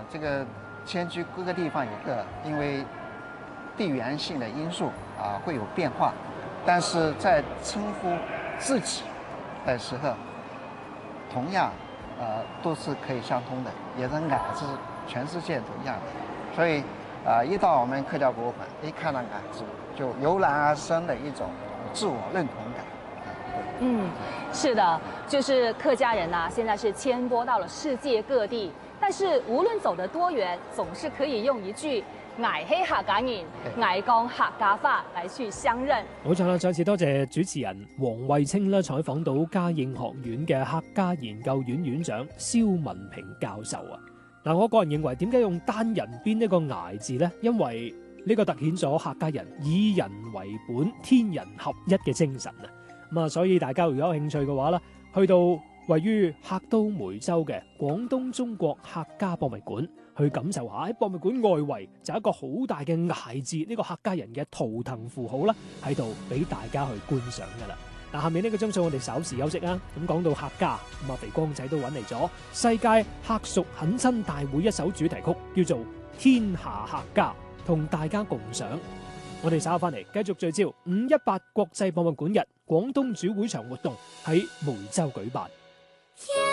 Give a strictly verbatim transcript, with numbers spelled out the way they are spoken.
这个迁居各个地方一个，因为地缘性的因素啊会有变化，但是在称呼自己的时候，同样呃都是可以相通的，也是矮字，全世界都一样的。所以啊、呃，一到我们客家博物馆，一看到矮字，就油然而生的一种自我认同感。 嗯，是的，就是客家人呐、啊，现在是迁播到了世界各地，但是无论走得多远，总是可以用一句“捱係客家人，捱講客家話”來去相認。 冇錯啦，再次多謝主持人黃慧清啦，採訪到嘉應學院嘅客家研究院院長蕭文平教授啊。嗱，我個人認為點解用單人邊呢個捱字呢？因為呢個凸顯咗客家人以人為本、天人合一嘅精神啊。咁啊，所以大家如果有興趣嘅話咧，去到位於客都梅州嘅廣東中國客家博物館，去感受下喺博物館外圍就一個好大嘅捱字，呢、這個客家人嘅圖騰符號啦，喺度俾大家去觀賞噶啦。嗱，下面呢個鐘數我哋稍時休息啊。咁講到客家，咁啊肥光仔都揾嚟咗世界客屬懇親大會一首主題曲，叫做《天下客家》，同大家共賞。我哋稍後翻嚟繼續聚焦五一八國際博物館日廣東主會場活動喺梅州舉辦。